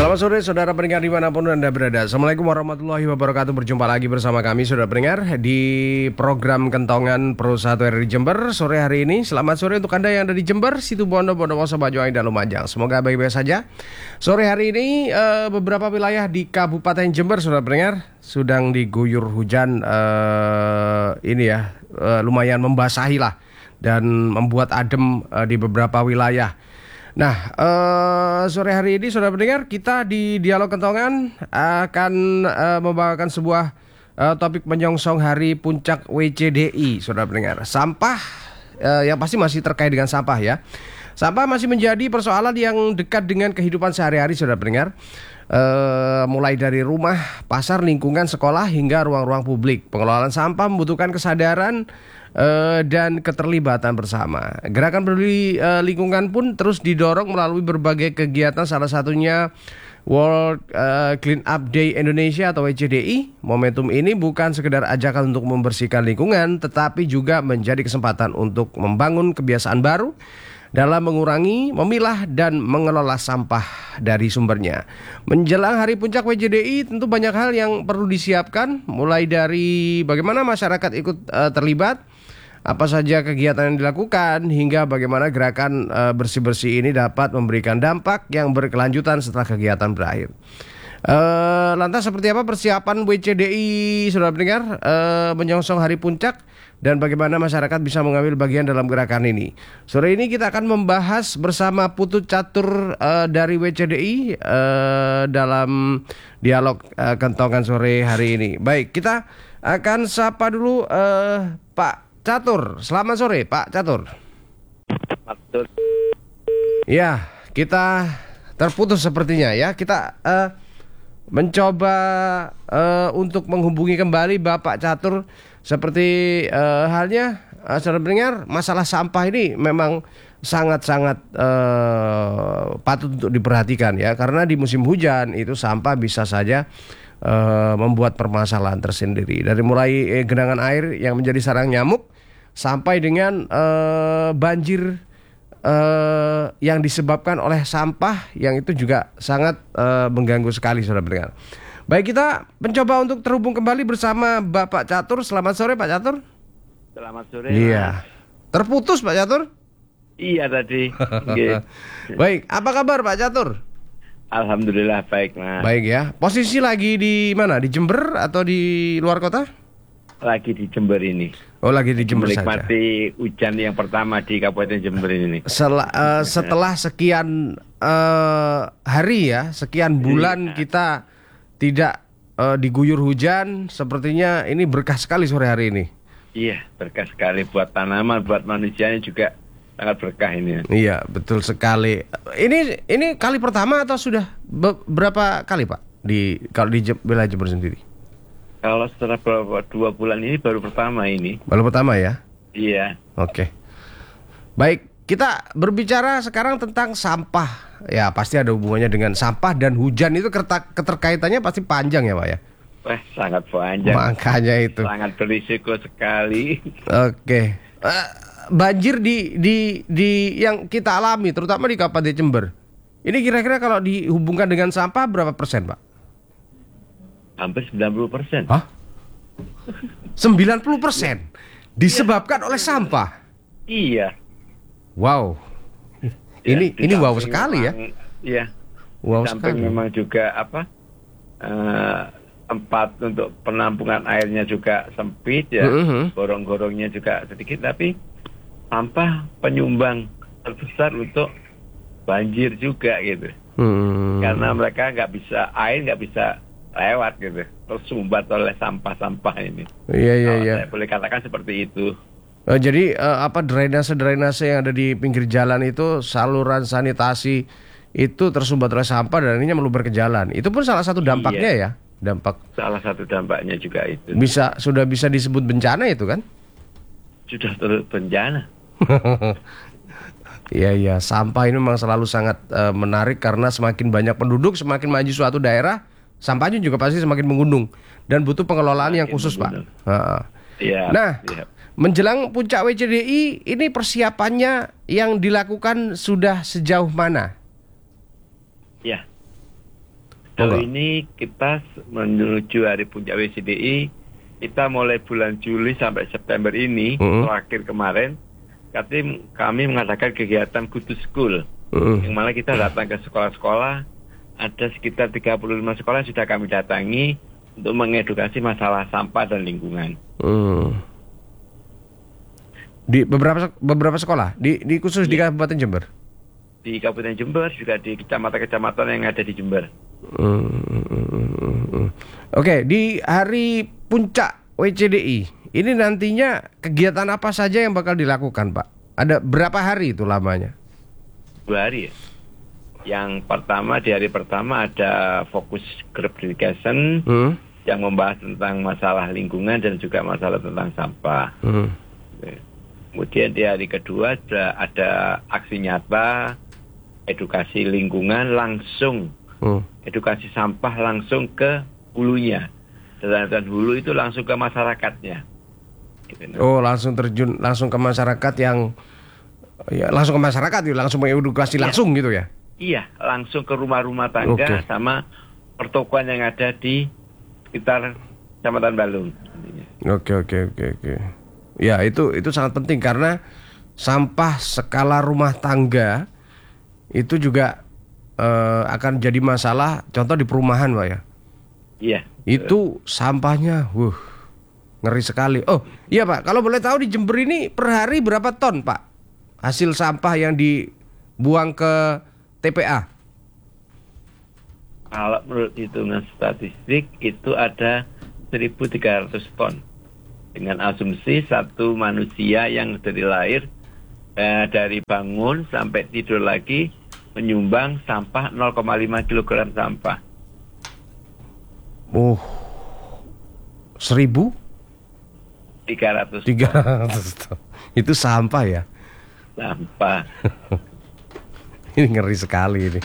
Selamat sore saudara pendengar dimanapun Anda berada. Assalamualaikum warahmatullahi wabarakatuh. Berjumpa lagi bersama kami saudara pendengar di program Kentongan Pro 1 RRI Jember sore hari ini. Selamat sore untuk Anda yang ada di Jember, Situbondo, Bondowoso, Banyuwangi dan Lumajang. Semoga baik-baik saja. Sore hari ini beberapa wilayah di Kabupaten Jember saudara pendengar sedang diguyur hujan lumayan membasahi lah dan membuat adem di beberapa wilayah. Nah, sore hari ini saudara pendengar, kita di Dialog Kentongan akan membawakan sebuah topik menyongsong Hari Puncak WCDI, saudara pendengar. Sampah, yang pasti masih terkait dengan sampah ya. Sampah masih menjadi persoalan yang dekat dengan kehidupan sehari-hari, saudara pendengar. Mulai dari rumah, pasar, lingkungan, sekolah hingga ruang-ruang publik. Pengelolaan sampah membutuhkan kesadaran dan keterlibatan bersama. Gerakan peduli lingkungan pun terus didorong melalui berbagai kegiatan, salah satunya World Clean Up Day Indonesia atau WCDI. Momentum ini bukan sekedar ajakan untuk membersihkan lingkungan, tetapi juga menjadi kesempatan untuk membangun kebiasaan baru dalam mengurangi, memilah, dan mengelola sampah dari sumbernya. Menjelang Hari Puncak WCDI tentu banyak hal yang perlu disiapkan, mulai dari bagaimana masyarakat ikut terlibat, apa saja kegiatan yang dilakukan, hingga bagaimana gerakan bersih-bersih ini dapat memberikan dampak yang berkelanjutan setelah kegiatan berakhir. Lantas seperti apa persiapan WCDI saudara pendengar menyongsong Hari Puncak, dan bagaimana masyarakat bisa mengambil bagian dalam gerakan ini? Sore ini kita akan membahas bersama Putu Catur dari WCDI dalam dialog Kentongan sore hari ini. Baik, kita akan sapa dulu Pak Catur. Selamat sore Pak Catur. Betul. Ya, kita terputus sepertinya ya. Kita mencoba untuk menghubungi kembali Bapak Catur. Seperti halnya saudara pendengar, masalah sampah ini memang sangat-sangat patut untuk diperhatikan ya, karena di musim hujan itu sampah bisa saja membuat permasalahan tersendiri, dari mulai genangan air yang menjadi sarang nyamuk sampai dengan banjir yang disebabkan oleh sampah, yang itu juga sangat mengganggu sekali saudara pendengar. Baik, kita mencoba untuk terhubung kembali bersama Bapak Catur. Selamat sore Pak Catur. Selamat sore. Iya. Terputus Pak Catur? Iya tadi. Baik, apa kabar Pak Catur? Alhamdulillah baik Mas. Baik ya. Posisi lagi di mana? Di Jember atau di luar kota? Lagi di Jember ini. Oh, lagi di Jember saja. Menikmati hujan yang pertama di Kabupaten Jember ini. Setelah sekian hari ya, sekian bulan kita tidak diguyur hujan, sepertinya ini berkah sekali sore hari ini. Iya, berkah sekali buat tanaman, buat manusianya juga sangat berkah ini. Iya, betul sekali. Ini kali pertama atau sudah berapa kali Pak kalau di wilayah Jember sendiri? Kalau setelah 2 bulan ini baru pertama ini. Baru pertama ya? Iya. Oke. Baik, kita berbicara sekarang tentang sampah. Ya, pasti ada hubungannya dengan sampah dan hujan, itu keterkaitannya pasti panjang ya Pak ya? Wah, sangat panjang. Makanya itu. Sangat berisiko sekali. Oke. Banjir di yang kita alami, terutama di Kabupaten Jember, ini kira-kira kalau dihubungkan dengan sampah berapa persen Pak? Hampir 90%. Hah? 90% disebabkan oleh sampah? Iya. Wow. Ini wow sekali memang, ya. Wow Sampai sekali. memang juga tempat untuk penampungan airnya juga sempit ya. Gorong-gorongnya juga sedikit, tapi sampah penyumbang terbesar untuk banjir juga gitu. Karena mereka nggak bisa lewat gitu, tersumbat oleh sampah-sampah ini. Iya. Saya boleh katakan seperti itu. Jadi drainase yang ada di pinggir jalan itu, saluran sanitasi itu tersumbat oleh sampah dan akhirnya meluber ke jalan. Itu pun salah satu dampaknya ya. Salah satu dampaknya juga itu. Sudah bisa disebut bencana itu kan? Sudah turut bencana. Iya, sampah ini memang selalu sangat menarik, karena semakin banyak penduduk, semakin maju suatu daerah, sampahnya juga pasti semakin menggunung dan butuh pengelolaan yang khusus Pak. Iya. Nah, menjelang puncak WCDI ini persiapannya yang dilakukan sudah sejauh mana? Ya. Kalau ini kita menuju hari puncak WCDI, kita mulai bulan Juli sampai September ini, terakhir kemarin, kami mengadakan kegiatan Go to School, yang mana kita datang ke sekolah-sekolah, ada sekitar 35 sekolah yang sudah kami datangi untuk mengedukasi masalah sampah dan lingkungan. Di beberapa sekolah, di khusus di Kabupaten Jember? Di Kabupaten Jember, juga di kecamatan-kecamatan yang ada di Jember. Oke, di hari puncak WCDI ini nantinya kegiatan apa saja yang bakal dilakukan, Pak? Ada berapa hari itu lamanya? 2 hari ya. Yang pertama, di hari pertama ada fokus group discussion yang membahas tentang masalah lingkungan dan juga masalah tentang sampah. Kemudian di hari kedua ada aksi nyata, edukasi lingkungan langsung. Edukasi sampah langsung ke hulunya, dan hulu itu langsung ke masyarakatnya. Gitu, langsung terjun langsung ke masyarakat yang langsung ke masyarakat itu langsung mengedukasi langsung gitu ya? Iya, langsung ke rumah-rumah tangga sama pertokoan yang ada di sekitar Kecamatan Balung. Oke. Ya itu sangat penting karena sampah skala rumah tangga itu juga akan jadi masalah, contoh di perumahan, Pak ya. Iya. Itu sampahnya, ngeri sekali. Oh iya Pak, kalau boleh tahu di Jember ini per hari berapa ton Pak hasil sampah yang dibuang ke TPA? Kalau menurut hitungan statistik itu ada 1.300 ton. Dengan asumsi satu manusia yang dari lahir, dari bangun sampai tidur lagi menyumbang sampah 0,5 kg sampah. 1.300 itu sampah ya? Sampah. Ini ngeri sekali ini.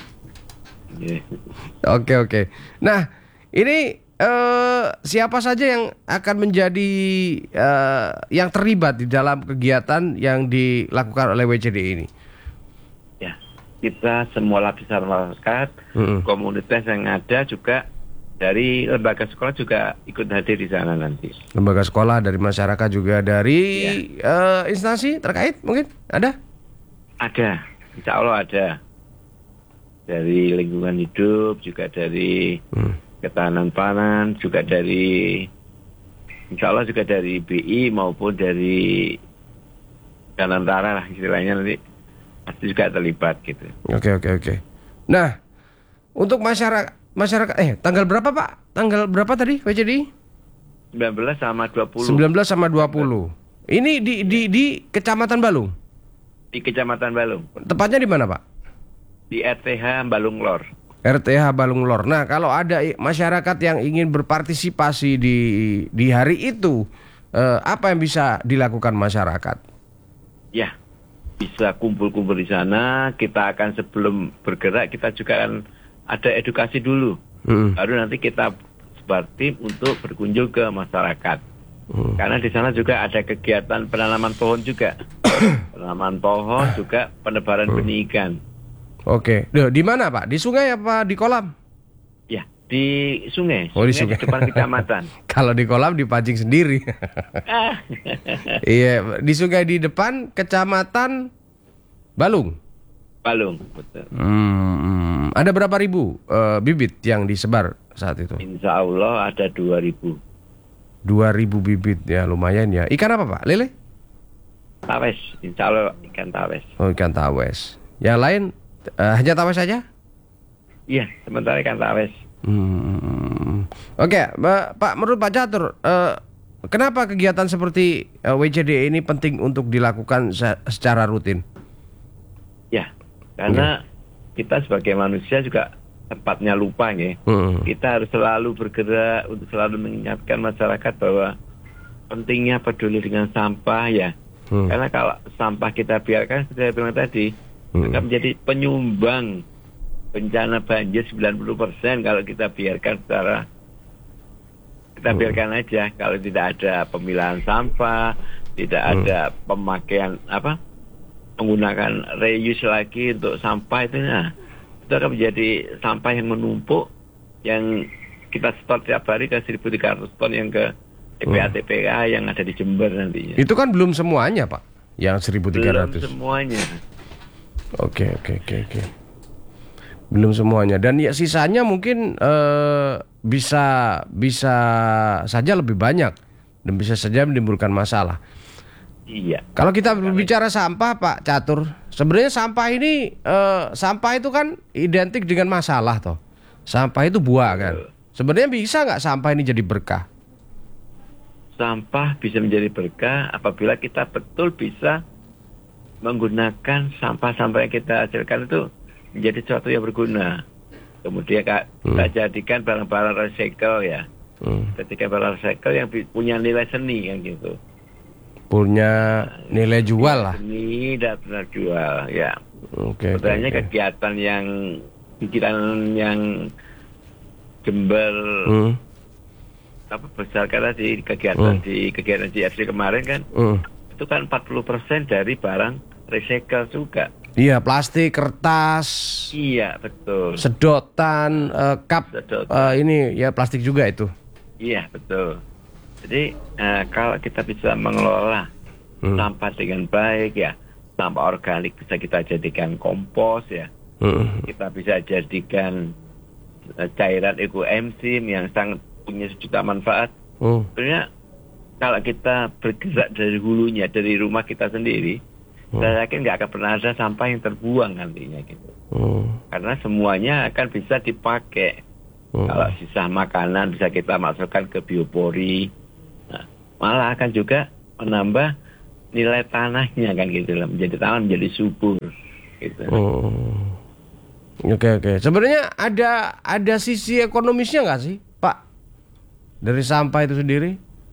Oke. Nah, ini siapa saja yang akan menjadi yang terlibat di dalam kegiatan yang dilakukan oleh WCD ini? Ya, kita semua lapisan masyarakat, komunitas yang ada juga dari lembaga sekolah juga ikut hadir di sana nanti. Lembaga sekolah, dari masyarakat juga, dari instansi terkait mungkin ada? Ada, insya Allah ada. Dari lingkungan hidup, juga dari ketahanan pangan, juga dari insya Allah juga dari BI maupun dari Kanantara lah istilahnya, nanti pasti juga terlibat gitu. Oke. Nah, untuk masyarakat tanggal berapa Pak? Tanggal berapa tadi WCD? 19 sama 20. Ini di Kecamatan Balung? Di Kecamatan Balung. Tepatnya di mana Pak? Di RTH Balung Lor. RTH Balung Lor. Nah, kalau ada masyarakat yang ingin berpartisipasi di hari itu, apa yang bisa dilakukan masyarakat? Ya, bisa kumpul-kumpul di sana. Kita akan sebelum bergerak kita juga akan ada edukasi dulu. Baru nanti kita sebar tim untuk berkunjung ke masyarakat. Karena di sana juga ada kegiatan penanaman pohon juga. Penanaman pohon juga penebaran benih ikan. Oke. Di mana Pak? Di sungai apa di kolam? Ya, di sungai. Di sungai. Di depan kecamatan. Kalau di kolam dipancing sendiri. Iya, di sungai di depan Kecamatan Balung. Balung, betul. Ada berapa ribu bibit yang disebar saat itu? Insya Allah ada 2.000. 2.000 bibit ya, lumayan ya. Ikan apa Pak? Lele? Tawes, insya Allah ikan tawes. Oh, ikan tawes. Yang lain hanya tawes saja? Iya, sementara ikan tawes. Oke, Pak, menurut Pak Catur, kenapa kegiatan seperti WCD ini penting untuk dilakukan secara rutin? Ya, karena kita sebagai manusia juga tempatnya lupa ya. Kita harus selalu bergerak untuk selalu mengingatkan masyarakat bahwa pentingnya peduli dengan sampah ya. Karena kalau sampah kita biarkan, seperti saya bilang tadi, akan menjadi penyumbang bencana banjir 90% kalau kita biarkan biarkan aja. Kalau tidak ada pemilahan sampah, tidak ada pemakaian menggunakan reuse lagi untuk sampah itu, itu akan menjadi sampah yang menumpuk yang kita setor tiap hari ke 1.300 ton yang ke TPA yang ada di Jember nantinya. Itu kan belum semuanya, Pak. Yang 1.300. Belum semuanya. Oke. Belum semuanya. Dan ya sisanya mungkin bisa saja lebih banyak dan bisa saja menimbulkan masalah. Iya. Kalau kita berbicara sampah, Pak Catur, sebenarnya sampah itu kan identik dengan masalah toh. Sampah itu buah kan. Sebenarnya bisa nggak sampah ini jadi berkah? Sampah bisa menjadi berkah apabila kita betul bisa menggunakan sampah-sampah yang kita hasilkan itu menjadi sesuatu yang berguna. Kemudian kita jadikan barang-barang recycle ya. Ketika barang recycle yang punya nilai seni kan gitu. Punya nilai jual lah. Seni dan benar jual ya. Sebenarnya kegiatan yang Jember besar karena di kegiatan GFC kemarin kan itu kan 40% dari barang recycle juga. Iya, plastik, kertas. Iya, betul. Sedotan, cup, ini ya plastik juga itu. Iya, betul. Jadi kalau kita bisa mengelola sampah dengan baik ya, sampah organik bisa kita jadikan kompos ya. Kita bisa jadikan cairan ekoenzim yang sangat punya sejuta manfaat. Sebenarnya kalau kita bergerak dari hulunya, dari rumah kita sendiri, saya yakin nggak akan pernah ada sampah yang terbuang nantinya gitu. Karena semuanya akan bisa dipakai. Kalau sisa makanan bisa kita masukkan ke biopori. Nah, malah akan juga menambah nilai tanahnya kan gitu lah, menjadi tanah menjadi subur gitu. Oke. Sebenarnya ada sisi ekonomisnya nggak sih, Pak? Dari sampah itu sendiri?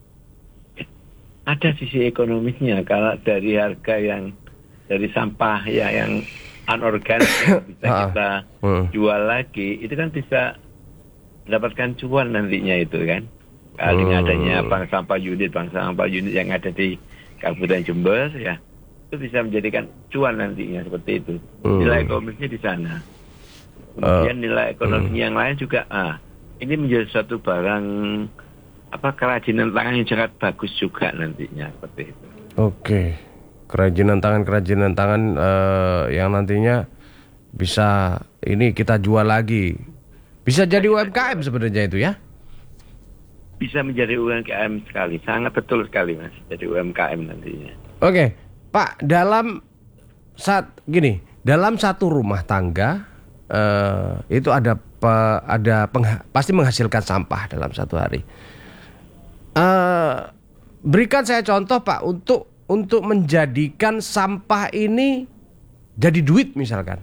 Ada sisi ekonomisnya. Kalau dari harga yang dari sampah ya yang anorganik yang bisa kita jual lagi, itu kan bisa mendapatkan cuan nantinya itu kan. Kalau adanya bank sampah unit yang ada di Kabupaten Jember ya, itu bisa menjadikan cuan nantinya seperti itu. Nilai ekonomisnya di sana. Kemudian nilai ekonomi yang lain juga ini menjadi suatu barang kerajinan tangan yang sangat bagus juga nantinya seperti itu. Oke. Kerajinan tangan yang nantinya bisa ini kita jual lagi. Bisa jadi UMKM sebenarnya itu ya? Bisa menjadi UMKM sekali, sangat betul sekali Mas, jadi UMKM nantinya. Oke, Pak, dalam satu rumah tangga itu pasti menghasilkan sampah dalam satu hari. Berikan saya contoh Pak untuk menjadikan sampah ini jadi duit misalkan.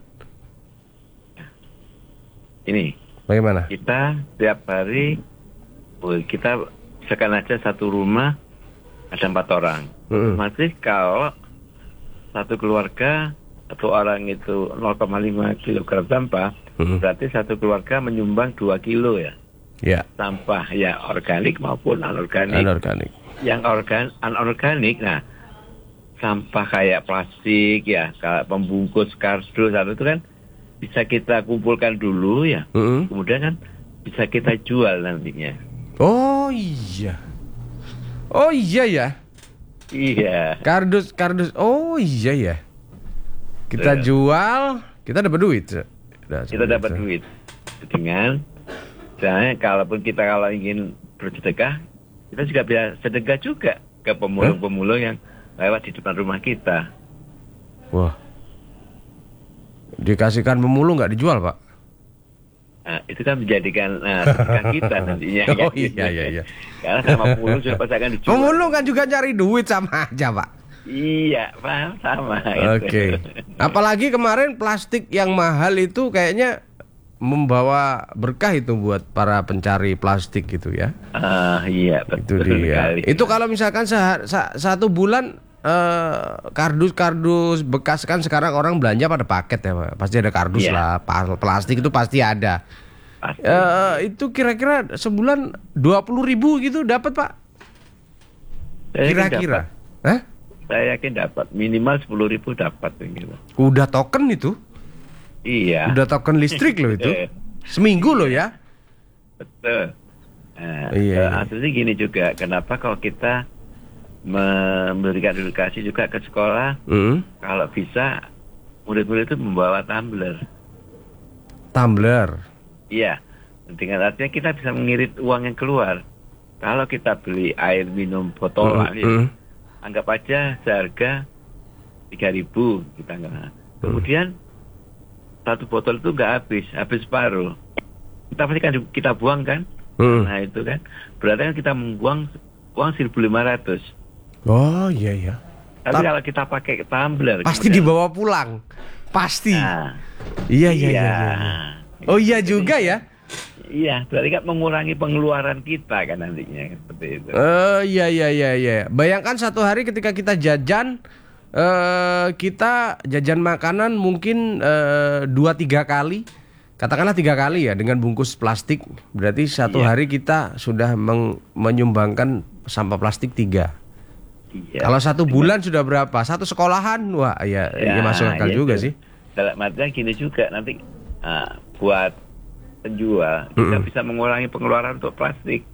Ini. Bagaimana? Kita tiap hari kita misalkan aja satu rumah ada 4 orang. Masih kalau satu keluarga satu orang itu 0,5 kilogram sampah, berarti satu keluarga menyumbang 2 kilo ya. Ya. Sampah ya organik maupun anorganik. Yang anorganik, nah sampah kayak plastik ya, kayak pembungkus kardus itu kan bisa kita kumpulkan dulu ya. Kemudian kan bisa kita jual nantinya. Oh iya ya. Iya. Kardus. Oh iya ya. Kita jual, kita dapat duit. Kita dapat duit. Dengan misalnya kalau ingin bersedekah, kita juga bisa sedekah juga ke pemulung-pemulung yang lewat di depan rumah kita. Wah. Dikasihkan pemulung nggak dijual, Pak? Nah, itu kan menjadikan sedekah kita nantinya. Oh iya. Karena sama pemulung sudah pasti akan dijual. Pemulung kan juga cari duit sama aja, Pak. Iya, paham sama. Oke. Apalagi kemarin plastik yang mahal itu kayaknya membawa berkah itu buat para pencari plastik gitu ya. Iya, betul sekali. Itu kalau misalkan satu bulan kardus bekas kan sekarang orang belanja pada paket ya Pak. Pasti ada kardus lah, plastik itu pasti ada. Itu kira-kira sebulan 20.000 gitu dapat Pak? Kira-kira? Saya yakin dapat, minimal 10.000 dapat gitu. Udah token itu? Iya. Udah token listrik loh itu. Seminggu loh ya. Betul. Nah, Iya. aslinya gini juga, kenapa kalau kita memberikan edukasi juga ke sekolah, kalau bisa murid-murid itu membawa tumbler. Tumbler. Iya, dengan artinya kita bisa mengirit uang yang keluar. Kalau kita beli air minum botolan, ya, anggap aja seharga 3.000 kita nggak. Kemudian satu botol itu nggak habis separuh. Kita pasti kan kita buang kan? Nah itu kan, berarti kan kita membuang uang 1.500. Oh iya. Tapi kalau kita pakai tumbler, pasti kemudian, dibawa pulang, pasti. Nah, Iya. Oh iya juga ya. Iya, berarti kan mengurangi pengeluaran kita kan nantinya seperti itu. Iya. Bayangkan satu hari ketika kita jajan, kita jajan makanan mungkin 2-3 kali. Katakanlah 3 kali ya dengan bungkus plastik. Berarti satu hari kita sudah menyumbangkan sampah plastik 3. Iya. Kalau 1 bulan sudah berapa? 1 sekolahan? Wah ya masuk akal juga sih. Dalam artian gini juga nanti buat penjual kita bisa mengurangi pengeluaran untuk plastik.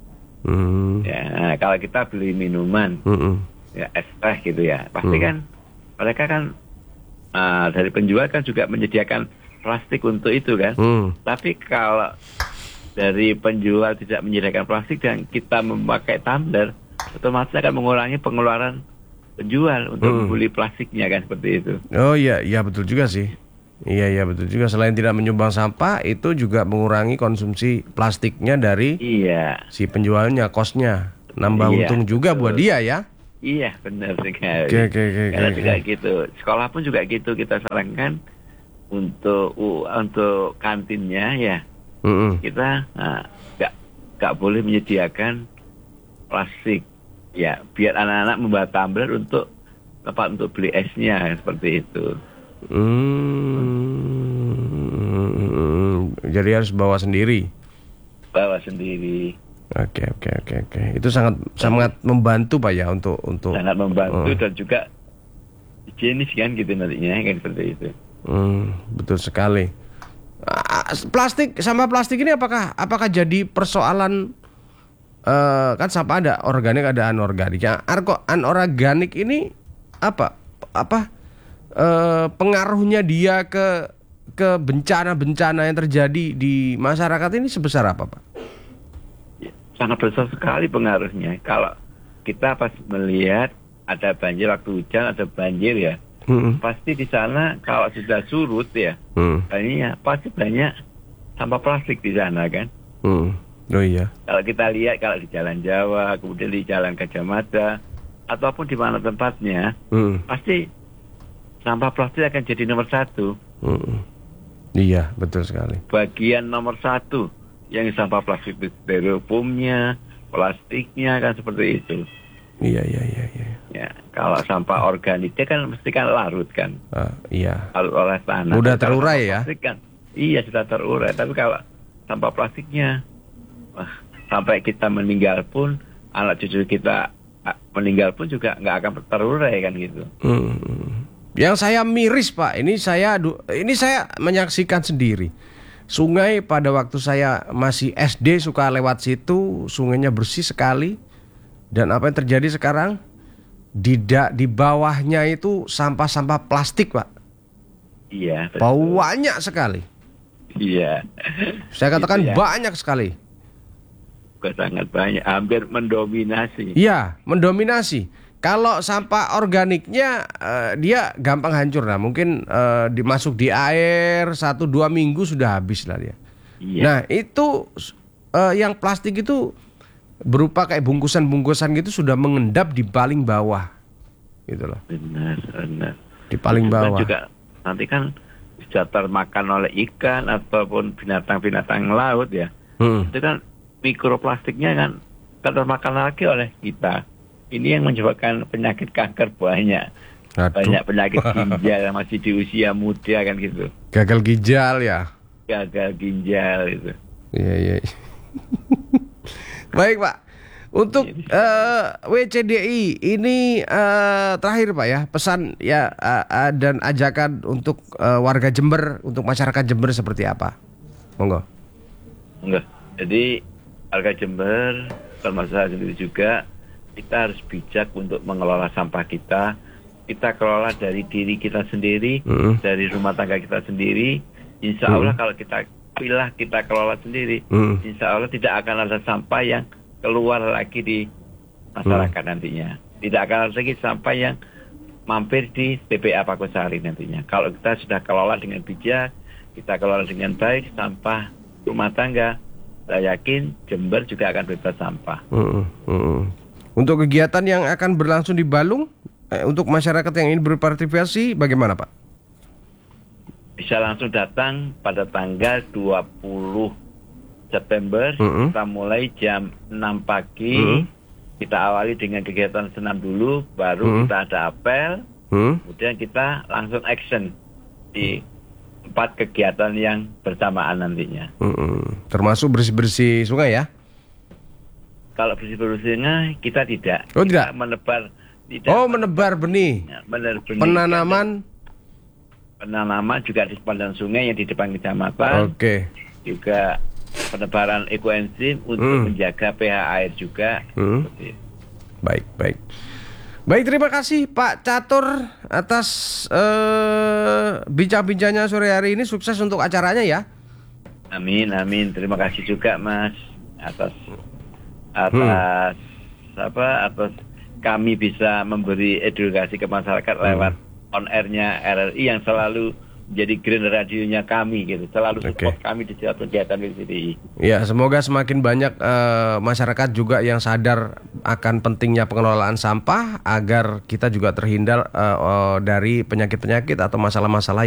Ya, kalau kita beli minuman, ya es teh gitu ya, pasti kan mereka kan dari penjual kan juga menyediakan plastik untuk itu kan. Tapi kalau dari penjual tidak menyediakan plastik dan kita memakai tumbler, otomatis akan mengurangi pengeluaran penjual untuk membeli plastiknya kan, seperti itu. Oh iya betul juga sih. Iya betul juga. Selain tidak menyumbang sampah, itu juga mengurangi konsumsi plastiknya dari si penjualnya, kosnya. Nambah untung juga buat dia ya. Iya benar sekali. Oke. Karena juga gitu. Sekolah pun juga gitu, kita sarankan untuk kantinnya ya. Kita nggak boleh menyediakan plastik. Ya, biar anak-anak membawa tumbler untuk tempat untuk beli esnya seperti itu. Jadi harus bawa sendiri. Oke. Itu sangat membantu Pak ya untuk sangat membantu dan juga higienis kan gitu nantinya kan, seperti itu. Betul sekali. Sampah plastik ini apakah jadi persoalan? Kan sampah ada organik ada anorganik. Yang anorganik ini apa pengaruhnya dia ke bencana-bencana yang terjadi di masyarakat ini sebesar apa, Pak? Ya, sangat besar sekali pengaruhnya. Kalau kita pas melihat ada banjir waktu hujan, ada banjir ya, pasti di sana kalau sudah surut ya, pasti banyak sampah plastik di sana kan. Oh iya. Kalau kita lihat kalau di Jalan Jawa, kemudian di Jalan Gajah Mada, ataupun di mana tempatnya, pasti sampah plastik akan jadi nomor 1. Iya, betul sekali. Bagian nomor 1 yang sampah plastik, styrofoamnya, plastiknya kan seperti itu. Iya. Ya, kalau sampah organiknya kan mesti kan larut kan. Iya. Larut oleh tanah. Udah terurai ya? Kan, iya, sudah terurai. Tapi kalau sampah plastiknya, sampai kita meninggal pun, anak cucu kita meninggal pun juga nggak akan terurai kan gitu. Yang saya miris Pak, ini saya menyaksikan sendiri. Sungai pada waktu saya masih SD suka lewat situ, sungainya bersih sekali. Dan apa yang terjadi sekarang? Di bawahnya itu sampah-sampah plastik Pak. Iya. Betul. Banyak sekali. Iya. Saya katakan ya. Banyak sekali. Sangat banyak, hampir mendominasi. Iya, mendominasi. Kalau sampah organiknya dia gampang hancur. Nah, mungkin dimasuk di air 1-2 minggu sudah habis lah dia. Iya. Nah, itu yang plastik itu berupa kayak bungkusan-bungkusan gitu sudah mengendap di paling bawah. Gitu loh. Benar. Di paling bawah. Juga nanti kan bisa termakan oleh ikan ataupun binatang-binatang laut ya. Itu kan mikroplastiknya kan termakan lagi oleh kita. Ini yang menyebabkan penyakit kanker banyak. Banyak penyakit ginjal yang masih di usia muda kan gitu. Gagal ginjal ya. Gagal ginjal itu. Iya. Baik Pak. Untuk WCDI ini terakhir Pak ya, pesan ya dan ajakan untuk warga Jember, untuk masyarakat Jember seperti apa? Monggo. Enggak. Jadi warga Jember, termasuk saya sendiri juga, kita harus bijak untuk mengelola sampah kita. Kita kelola dari diri kita sendiri, dari rumah tangga kita sendiri. Insya Allah kalau kita pilah, kita kelola sendiri, insya Allah tidak akan ada sampah yang keluar lagi di masyarakat nantinya. Tidak akan ada lagi sampah yang mampir di TPA Pakosari nantinya. Kalau kita sudah kelola dengan bijak, kita kelola dengan baik sampah rumah tangga, saya yakin Jember juga akan bebas sampah. Untuk kegiatan yang akan berlangsung di Balung, untuk masyarakat yang ingin berpartisipasi, bagaimana Pak? Bisa langsung datang pada tanggal 20 September, kita mulai jam 6 pagi, kita awali dengan kegiatan senam dulu, baru kita ada apel, kemudian kita langsung action di tempat kegiatan yang bersamaan nantinya. Termasuk bersih-bersih sungai ya? Kalau bersih-bersih sungai kita tidak. Oh tidak? Kita menebar. Menebar benih. Benar benih. Penanaman juga di sepanjang sungai yang di depan kecamatan. Oke. Juga penebaran ekoenzim untuk menjaga pH air juga. Baik. Baik, terima kasih Pak Catur atas bincang-bincangnya sore hari ini. Sukses untuk acaranya ya. Amin. Terima kasih juga Mas atas kami bisa memberi edukasi ke masyarakat lewat on air-nya RRI yang selalu jadi grand radionya kami gitu, selalu support kami di setiap kegiatan VCDI. Ya, semoga semakin banyak masyarakat juga yang sadar akan pentingnya pengelolaan sampah agar kita juga terhindar dari penyakit-penyakit atau masalah-masalah